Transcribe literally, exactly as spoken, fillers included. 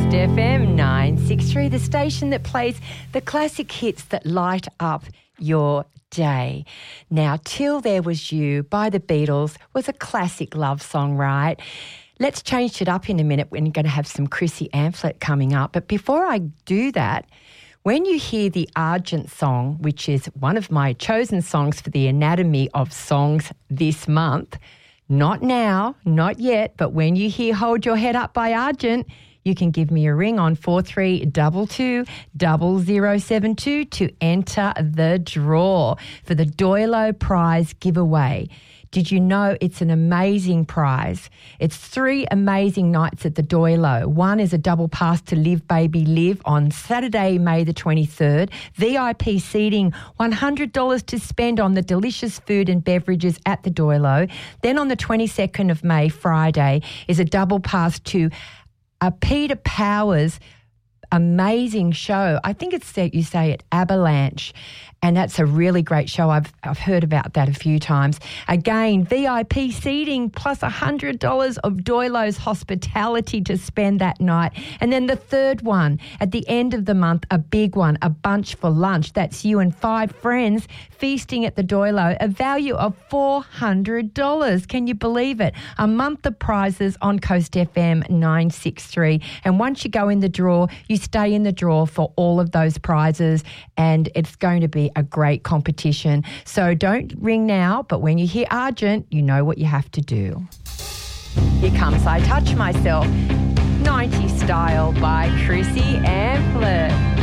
F M nine sixty-three, the station that plays the classic hits that light up your day. Now, Till There Was You by the Beatles was a classic love song, right? Let's change it up in a minute. We're going to have some Chrissy Amphlett coming up. But before I do that, when you hear the Argent song, which is one of my chosen songs for the Anatomy of Songs this month, not now, not yet, but when you hear Hold Your Head Up by Argent, you can give me a ring on four three two two, zero zero seven two to enter the draw for the Doilo Prize giveaway. Did you know it's an amazing prize? It's three amazing nights at the Doilo. One is a double pass to Live Baby Live on Saturday, May the twenty-third. V I P seating, one hundred dollars to spend on the delicious food and beverages at the Doilo. Then on the twenty-second of May, Friday, is a double pass to a Peter Powers amazing show. I think it's that you say it, Avalanche, and that's a really great show. I've I've heard about that a few times. Again, V I P seating plus one hundred dollars of Doilo's hospitality to spend that night. And then the third one, at the end of the month, a big one, a bunch for lunch. That's you and five friends feasting at the Doilo, a value of four hundred dollars. Can you believe it? A month of prizes on Coast F M nine sixty-three. And once you go in the draw, you stay in the draw for all of those prizes, and it's going to be a great competition. So don't ring now, but when you hear Argent, you know what you have to do. Here comes I Touch Myself, nineties style by Chrissy Amphlett.